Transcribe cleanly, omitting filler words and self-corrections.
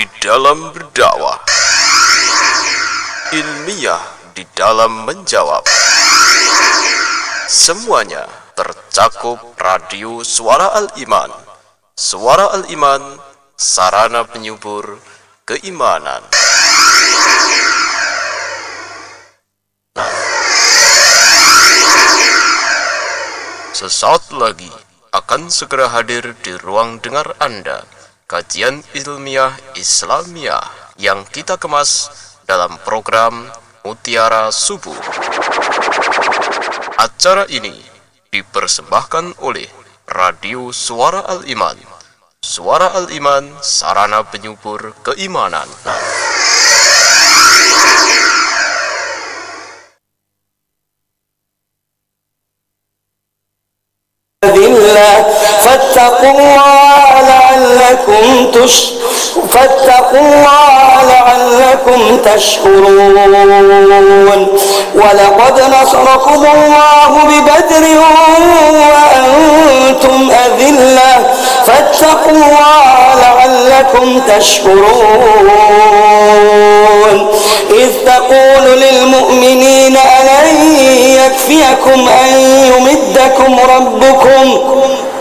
di dalam berdakwah, ilmiah di dalam menjawab. Semuanya tercakup radio Suara Al-Iman. Suara Al-Iman, sarana penyubur keimanan. Sesaat lagi akan segera hadir di ruang dengar Anda kajian ilmiah Islamiyah yang kita kemas dalam program Mutiara Subuh. Acara ini dipersembahkan oleh Radio Suara Al-Iman. Suara Al-Iman, sarana penyubur keimanan. فاتقوا الله لعلكم تشكرون ولقد نصركم الله ببدر وأنتم أذلة فاتقوا الله لعلكم تشكرون إذ تقول للمؤمنين ألن يكفيكم أن يمدكم ربكم